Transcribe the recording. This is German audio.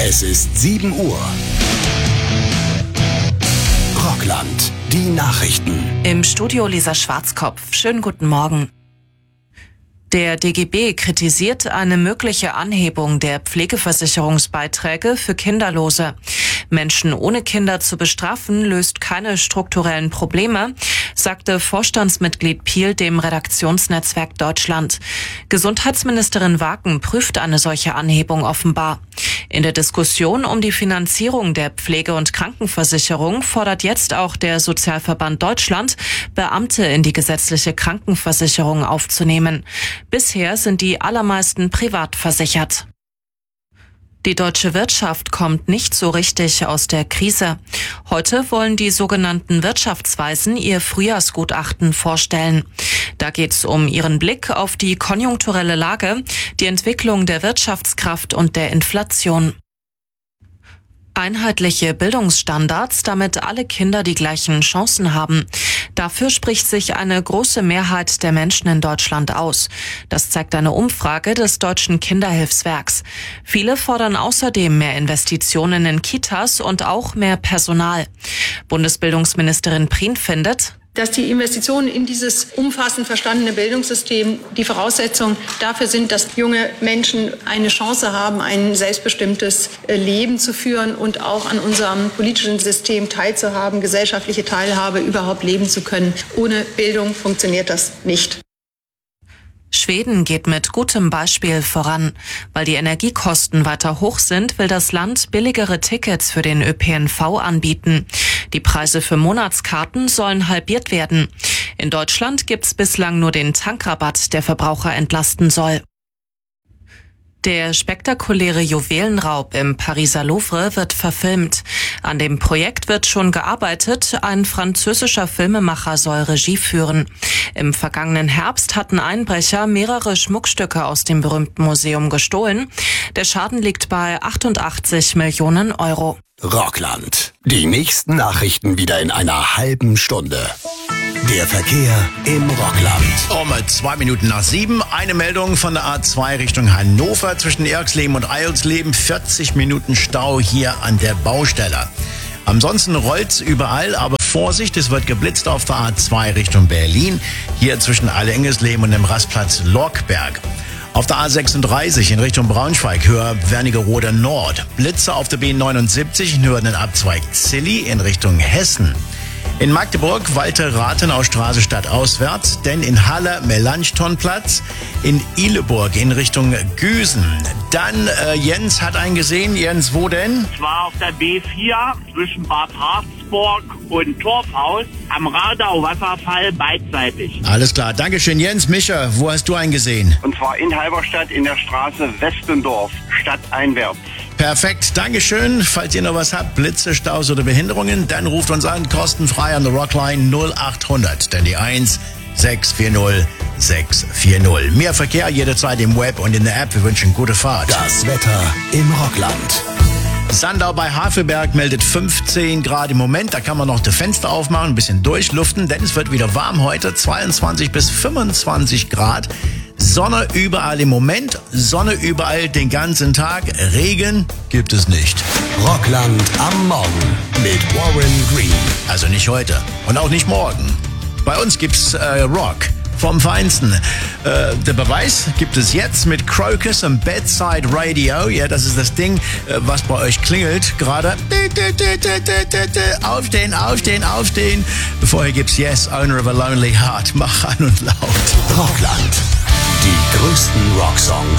Es ist 7 Uhr. Rockland, die Nachrichten. Im Studio Lisa Schwarzkopf. Schönen guten Morgen. Der DGB kritisiert eine mögliche Anhebung der Pflegeversicherungsbeiträge für Kinderlose. Menschen ohne Kinder zu bestrafen, löst keine strukturellen Probleme, sagte Vorstandsmitglied Piel dem Redaktionsnetzwerk Deutschland. Gesundheitsministerin Waken prüft eine solche Anhebung offenbar. In der Diskussion um die Finanzierung der Pflege- und Krankenversicherung fordert jetzt auch der Sozialverband Deutschland, Beamte in die gesetzliche Krankenversicherung aufzunehmen. Bisher sind die allermeisten privat versichert. Die deutsche Wirtschaft kommt nicht so richtig aus der Krise. Heute wollen die sogenannten Wirtschaftsweisen ihr Frühjahrsgutachten vorstellen. Da geht es um ihren Blick auf die konjunkturelle Lage, die Entwicklung der Wirtschaftskraft und der Inflation. Einheitliche Bildungsstandards, damit alle Kinder die gleichen Chancen haben. Dafür spricht sich eine große Mehrheit der Menschen in Deutschland aus. Das zeigt eine Umfrage des Deutschen Kinderhilfswerks. Viele fordern außerdem mehr Investitionen in Kitas und auch mehr Personal. Bundesbildungsministerin Prien findet, dass die Investitionen in dieses umfassend verstandene Bildungssystem die Voraussetzung dafür sind, dass junge Menschen eine Chance haben, ein selbstbestimmtes Leben zu führen und auch an unserem politischen System teilzuhaben, gesellschaftliche Teilhabe überhaupt leben zu können. Ohne Bildung funktioniert das nicht. Schweden geht mit gutem Beispiel voran. Weil die Energiekosten weiter hoch sind, will das Land billigere Tickets für den ÖPNV anbieten. Die Preise für Monatskarten sollen halbiert werden. In Deutschland gibt's bislang nur den Tankrabatt, der Verbraucher entlasten soll. Der spektakuläre Juwelenraub im Pariser Louvre wird verfilmt. An dem Projekt wird schon gearbeitet. Ein französischer Filmemacher soll Regie führen. Im vergangenen Herbst hatten Einbrecher mehrere Schmuckstücke aus dem berühmten Museum gestohlen. Der Schaden liegt bei 88 Millionen Euro. Rockland. Die nächsten Nachrichten wieder in einer halben Stunde. Der Verkehr im Rockland. Um 2 Minuten nach 7. Eine Meldung von der A2 Richtung Hannover zwischen Erxleben und Eilsleben. 40 Minuten Stau hier an der Baustelle. Ansonsten rollt's überall, aber Vorsicht, es wird geblitzt auf der A2 Richtung Berlin. Hier zwischen Alle-Engelsleben und dem Rastplatz Lorkberg. Auf der A36 in Richtung Braunschweig, Höhe Wernigerode Nord. Blitze auf der B79 in Höhe den Abzweig Zilli in Richtung Hessen. In Magdeburg Walter-Rathenau Straße stadtauswärts, denn in Halle Melanchthonplatz, in Ihleburg in Richtung Güsen. Dann Jens hat einen gesehen. Jens, wo denn? Es war auf der B4 zwischen Bad Harzburg und Torfhaus am Radau-Wasserfall beidseitig. Alles klar, Dankeschön Jens. Micha, wo hast du einen gesehen? Und zwar in Halberstadt in der Straße Westendorf, stadteinwärts. Perfekt, Dankeschön. Falls ihr noch was habt, Blitze, Staus oder Behinderungen, dann ruft uns an, kostenfrei an der Rockline 0800, denn die 1640 640. Mehr Verkehr jederzeit im Web und in der App. Wir wünschen gute Fahrt. Das Wetter im Rockland. Sandau bei Havelberg meldet 15 Grad im Moment. Da kann man noch die Fenster aufmachen, ein bisschen durchlüften, denn es wird wieder warm heute. 22 bis 25 Grad. Sonne überall im Moment, Sonne überall den ganzen Tag. Regen gibt es nicht. Rockland am Morgen mit Warren Green. Also nicht heute und auch nicht morgen. Bei uns gibt's Rock vom Feinsten. Der Beweis gibt es jetzt mit Crocus und Bedside Radio. Ja, das ist das Ding, was bei euch klingelt gerade. Aufstehen, aufstehen, aufstehen. Vorher gibt's Yes, Owner of a Lonely Heart. Mach an und laut. Rockland. Die größten Rocksongs